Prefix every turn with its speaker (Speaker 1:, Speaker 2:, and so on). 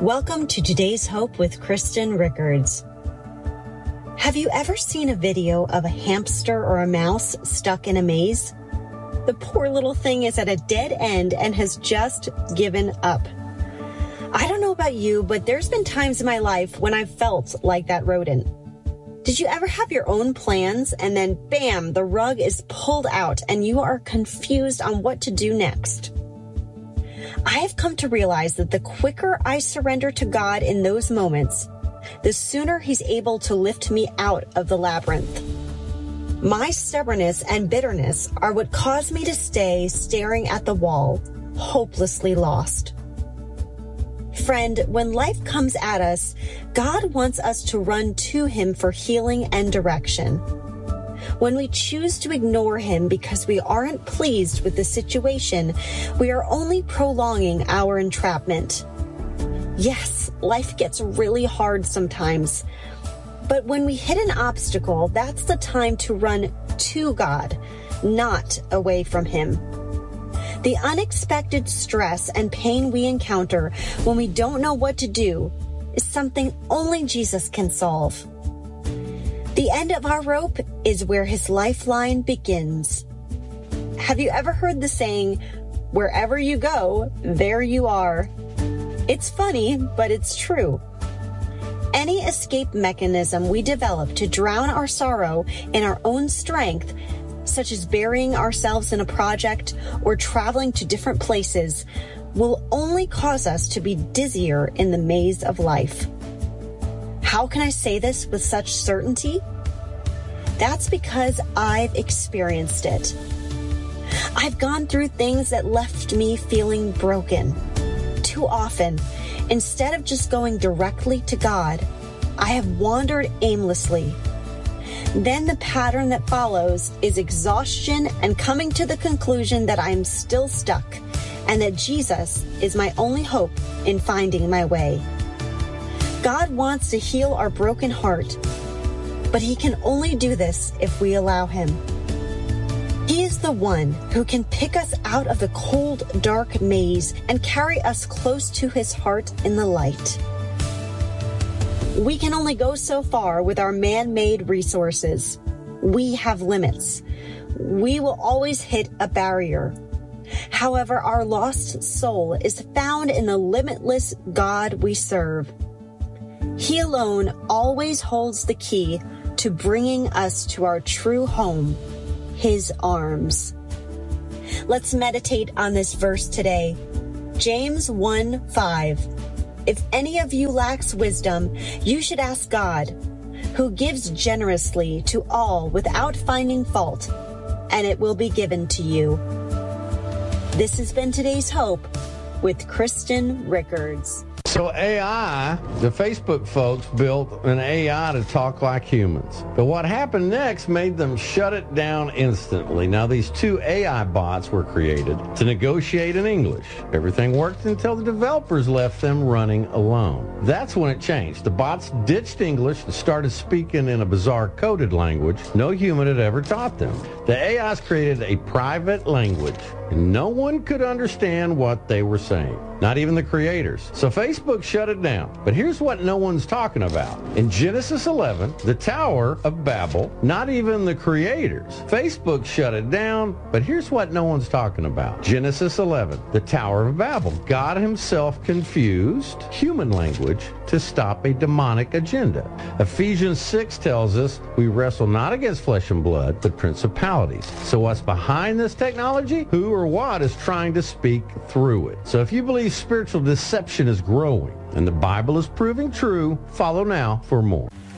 Speaker 1: Welcome to Today's Hope with Kristen Rickards. Have you ever seen a video of a hamster or a mouse stuck in a maze? The poor little thing is at a dead end and has just given up. I don't know about you, but there's been times in my life when I've felt like that rodent. Did you ever have your own plans and then bam, the rug is pulled out and you are confused on what to do next? I have come to realize that the quicker I surrender to God in those moments, the sooner He's able to lift me out of the labyrinth. My stubbornness and bitterness are what caused me to stay staring at the wall, hopelessly lost. Friend, when life comes at us, God wants us to run to Him for healing and direction. When we choose to ignore Him because we aren't pleased with the situation, we are only prolonging our entrapment. Yes, life gets really hard sometimes. But when we hit an obstacle, that's the time to run to God, not away from Him. The unexpected stress and pain we encounter when we don't know what to do is something only Jesus can solve. The end of our rope is where His lifeline begins. Have you ever heard the saying, wherever you go, there you are? It's funny, but it's true. Any escape mechanism we develop to drown our sorrow in our own strength, such as burying ourselves in a project or traveling to different places, will only cause us to be dizzier in the maze of life. How can I say this with such certainty? That's because I've experienced it. I've gone through things that left me feeling broken. Too often, instead of just going directly to God, I have wandered aimlessly. Then the pattern that follows is exhaustion and coming to the conclusion that I'm still stuck and that Jesus is my only hope in finding my way. God wants to heal our broken heart, but He can only do this if we allow Him. He is the one who can pick us out of the cold, dark maze and carry us close to His heart in the light. We can only go so far with our man-made resources. We have limits. We will always hit a barrier. However, our lost soul is found in the limitless God we serve. He alone always holds the key to bringing us to our true home, His arms. Let's meditate on this verse today. James 1:5. If any of you lacks wisdom, you should ask God, who gives generously to all without finding fault, and it will be given to you. This has been Today's Hope with Kristen Rickards.
Speaker 2: So AI, the Facebook folks built an AI to talk like humans. But what happened next made them shut it down instantly. Now these two AI bots were created to negotiate in English. Everything worked until the developers left them running alone. That's when it changed. The bots ditched English and started speaking in a bizarre coded language no human had ever taught them. The AIs created a private language, and no one could understand what they were saying. Not even the creators. So Facebook shut it down. But here's what no one's talking about. In Genesis 11, the Tower of Babel, not even the creators. Facebook shut it down, but here's what no one's talking about. Genesis 11, the Tower of Babel. God Himself confused human language to stop a demonic agenda. Ephesians 6 tells us we wrestle not against flesh and blood, but principalities. So what's behind this technology? Who or what is trying to speak through it? So if you believe spiritual deception is growing and the Bible is proving true, follow now for more.